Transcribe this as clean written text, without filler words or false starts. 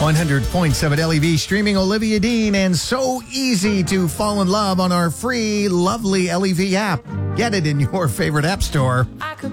100.7 LEV streaming Olivia Dean, and so easy to fall in love on our free, lovely LEV app. Get it in your favorite app store. I could